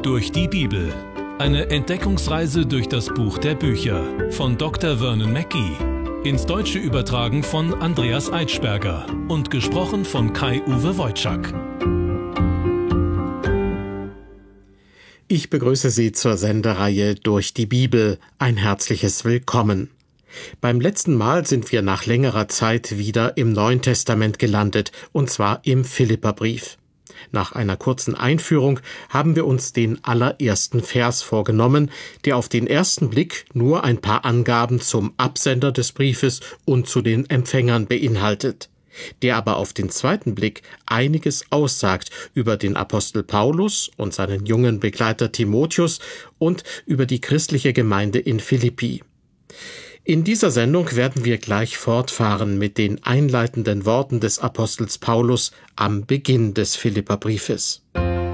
Durch die Bibel. Eine Entdeckungsreise durch das Buch der Bücher von Dr. Vernon Mackey. Ins Deutsche übertragen von Andreas Eitschberger und gesprochen von Kai-Uwe Wojczak. Ich begrüße Sie zur Sendereihe Durch die Bibel. Ein herzliches Willkommen. Beim letzten Mal sind wir nach längerer Zeit wieder im Neuen Testament gelandet, und zwar im Philipperbrief. Nach einer kurzen Einführung haben wir uns den allerersten Vers vorgenommen, der auf den ersten Blick nur ein paar Angaben zum Absender des Briefes und zu den Empfängern beinhaltet, der aber auf den zweiten Blick einiges aussagt über den Apostel Paulus und seinen jungen Begleiter Timotheus und über die christliche Gemeinde in Philippi. In dieser Sendung werden wir gleich fortfahren mit den einleitenden Worten des Apostels Paulus am Beginn des Philipperbriefes.